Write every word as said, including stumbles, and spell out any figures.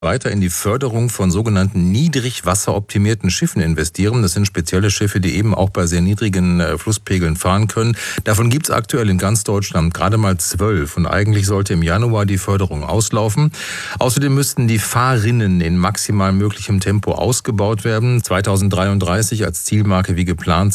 weiter in die Förderung von sogenannten niedrigwasseroptimierten Schiffen investieren. Das sind spezielle Schiffe, die eben auch bei sehr niedrigen äh, Flusspegeln fahren können. Davon gibt es aktuell in ganz Deutschland gerade mal zwölf und eigentlich sollte im Januar die Förderung auslaufen. Außerdem müssten die Fahrrinnen in maximal möglichem Tempo ausgebaut werden. zweitausenddreiunddreißig als Zielmarke wie geplant